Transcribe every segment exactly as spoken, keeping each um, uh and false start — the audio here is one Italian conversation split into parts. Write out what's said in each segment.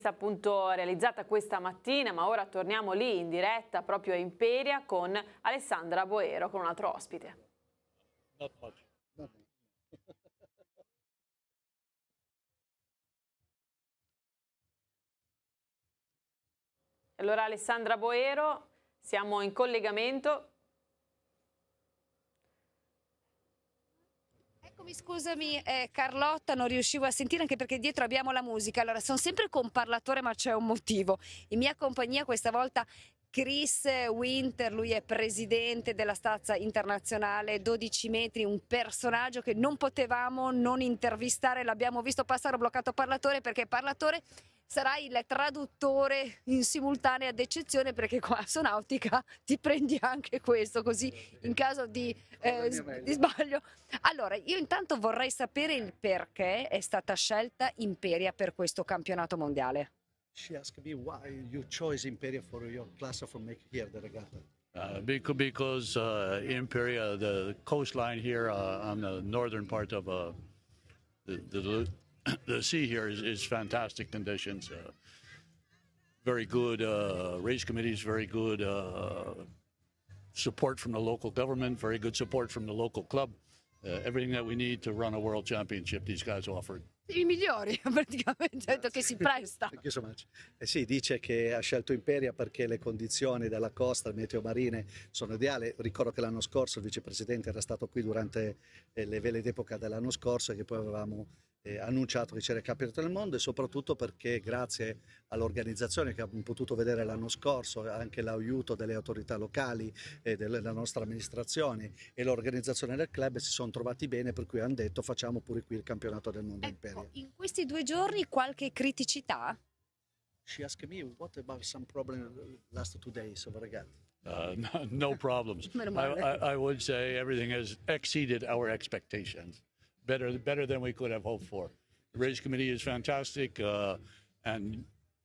Appunto realizzata questa mattina, ma ora torniamo lì in diretta proprio a Imperia con Alessandra Boero, con un altro ospite. Not much. Allora Alessandra Boero, siamo in collegamento. Eccomi, scusami eh, Carlotta, non riuscivo a sentire anche perché dietro abbiamo la musica. Allora, sono sempre con parlatore ma c'è un motivo. In mia compagnia questa volta Chris Winter, lui è presidente della Stazza Internazionale, dodici metri, un personaggio che non potevamo non intervistare, l'abbiamo visto passare, ho bloccato parlatore perché parlatore sarà il traduttore in simultanea ad eccezione perché qua su Nautica ti prendi anche questo, così in caso di, eh, di sbaglio. Allora, io intanto vorrei sapere il perché è stata scelta Imperia per questo campionato mondiale. She asked me why you chose Imperia for your class for make here the regatta. Uh, because because uh, Imperia, the coastline here uh, on the northern part of uh, the, the the sea here is, is fantastic conditions. Uh, very good uh, race committees, very good uh, support from the local government, very good support from the local club. Uh, everything that we need to run a world championship, these guys offered. I migliori, praticamente, detto che si presta. Thank you so much. Eh sì, dice che ha scelto Imperia perché le condizioni della costa, le meteo marine sono ideali. Ricordo che l'anno scorso il vicepresidente era stato qui durante eh, le vele d'epoca dell'anno scorso e che poi avevamo eh, annunciato che c'era il campionato del mondo, e soprattutto perché grazie all'organizzazione che abbiamo potuto vedere l'anno scorso, anche l'aiuto delle autorità locali e della nostra amministrazione e l'organizzazione del club si sono trovati bene, per cui hanno detto facciamo pure qui il campionato del mondo. Ecco, Imperia. in questi due giorni qualche criticità? She asked me what about some problem last two days of regatta. Uh, no, no problems. Meno I, male. I, I would say everything has exceeded our expectations. Better, better than we could have hoped for. The race committee is fantastic, uh, and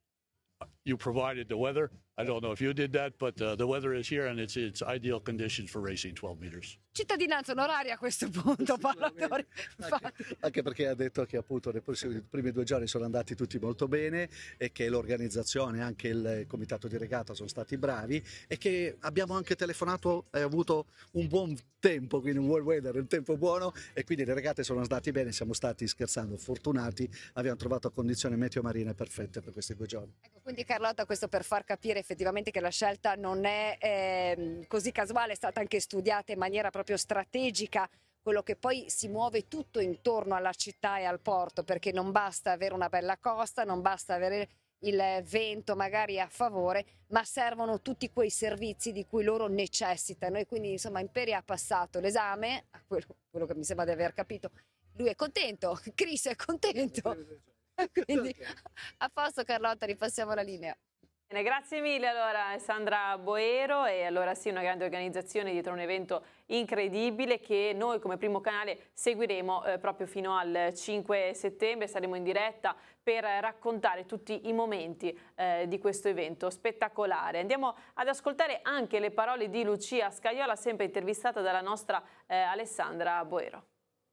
you provided the weather. I don't know if you did that, but uh, the weather is here and it's it's ideal conditions for racing twelve meters. Cittadinanza onoraria a questo punto, parlatori. Anche, anche perché ha detto che appunto nei prossimi- i primi due giorni sono andati tutti molto bene e che l'organizzazione, anche il comitato di regata sono stati bravi e che abbiamo anche telefonato e avuto un buon tempo, quindi un buon weather, un tempo buono, e quindi le regate sono andate bene, siamo stati, scherzando, fortunati, abbiamo trovato condizioni meteo marine perfette per questi due giorni. Ecco, quindi Carlotta, questo per far capire effettivamente che la scelta non è ehm, così casuale, è stata anche studiata in maniera proprio strategica, quello che poi si muove tutto intorno alla città e al porto, perché non basta avere una bella costa, non basta avere il vento magari a favore, ma servono tutti quei servizi di cui loro necessitano, e quindi insomma Imperia ha passato l'esame, quello, quello che mi sembra di aver capito. Lui è contento, Chris è contento, quindi a posto Carlotta, ripassiamo la linea. Bene, grazie mille allora Alessandra Boero, e allora sì, una grande organizzazione dietro un evento incredibile che noi come primo canale seguiremo eh, proprio fino al cinque settembre, saremo in diretta per raccontare tutti i momenti eh, di questo evento spettacolare. Andiamo ad ascoltare anche le parole di Lucia Scaiola, sempre intervistata dalla nostra eh, Alessandra Boero.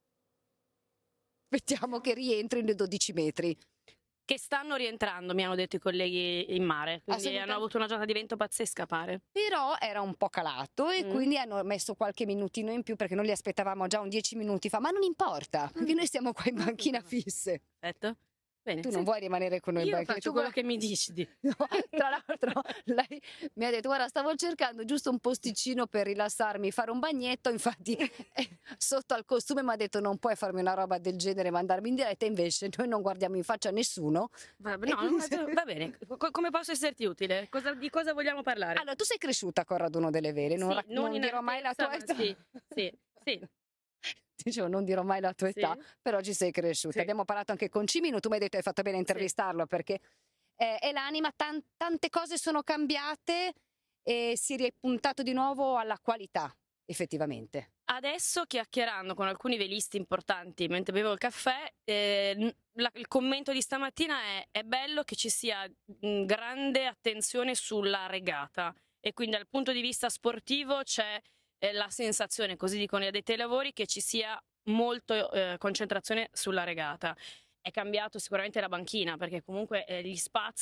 Aspettiamo che rientri nei dodici metri. Che stanno rientrando, mi hanno detto i colleghi in mare, quindi Assolutamente. hanno avuto una giornata di vento pazzesca, pare. Però era un po' calato e Mm. quindi hanno messo qualche minutino in più perché noi li aspettavamo già un dieci minuti fa, ma non importa, perché noi stiamo qua in banchina fisse. Perfetto. Bene. Tu sì. non vuoi rimanere con noi in Io banchina? faccio Tu quello vuoi- che mi dici. di- No, tra l'altro lei mi ha detto guarda, stavo cercando giusto un posticino per rilassarmi, fare un bagnetto, infatti eh, sotto al costume mi ha detto non puoi farmi una roba del genere, mandarmi in diretta, invece noi non guardiamo in faccia a nessuno. Va, E no, quindi- no, va bene. Co- come posso esserti utile? Cosa- di cosa vogliamo parlare? Allora, tu sei cresciuta con Raduno delle Vele, non, Sì, rac- non in dirò mai la altezza, tua ma età. Sì, sì, sì. Dicevo, non dirò mai la tua Sì. età, però ci sei cresciuta. Sì. Abbiamo parlato anche con Cimino, tu mi hai detto hai fatto bene a intervistarlo perché eh, è l'anima, tan- tante cose sono cambiate e si è ripuntato di nuovo alla qualità, effettivamente. Adesso, chiacchierando con alcuni velisti importanti mentre bevo il caffè, eh, n- la- il commento di stamattina è: è bello che ci sia mh, grande attenzione sulla regata, e quindi dal punto di vista sportivo c'è eh, la sensazione, così dicono gli addetti ai lavori, che ci sia molto eh, concentrazione sulla regata. è cambiato sicuramente la banchina, perché comunque eh, gli spazi